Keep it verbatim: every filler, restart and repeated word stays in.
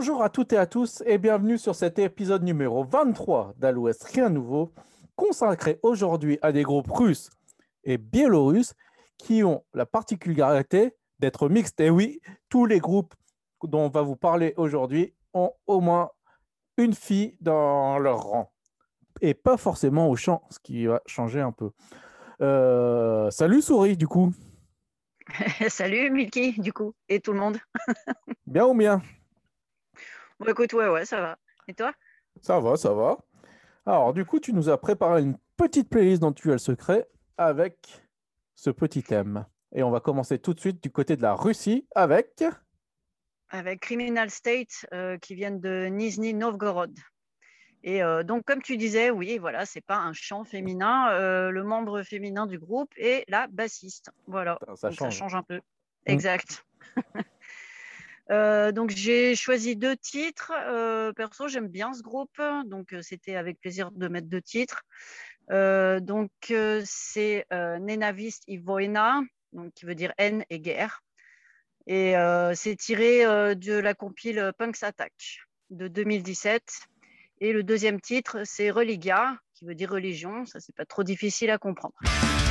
Bonjour à toutes et à tous et bienvenue sur cet épisode numéro vingt-trois d'À l'Ouest, rien de nouveau, consacré aujourd'hui à des groupes russes et biélorusses qui ont la particularité d'être mixtes. Et oui, tous les groupes dont on va vous parler aujourd'hui ont au moins une fille dans leur rang et pas forcément au chant, ce qui va changer un peu. Euh, salut Souris, du coup. Salut Milky, du coup, et tout le monde. Bien ou bien? Bon, écoute, ouais, ouais, ça va. Et toi? Ça va, ça va. Alors, du coup, tu nous as préparé une petite playlist dont tu as le secret avec ce petit thème. Et on va commencer tout de suite du côté de la Russie avec... Avec Criminal State euh, qui viennent de Nizhny Novgorod. Et euh, donc, comme tu disais, oui, voilà, c'est pas un chant féminin. Euh, le membre féminin du groupe est la bassiste. Voilà, Ça, ça donc ça change. change un peu. Hmm. Exact. Euh, donc, j'ai choisi deux titres. Euh, perso, j'aime bien ce groupe. Donc, euh, c'était avec plaisir de mettre deux titres. Euh, donc, euh, c'est euh, Nenavist i Voina, donc, qui veut dire haine et guerre. Et euh, c'est tiré euh, de la compile Punks Attack de deux mille dix-sept. Et le deuxième titre, c'est Religia, qui veut dire religion. Ça, c'est pas trop difficile à comprendre.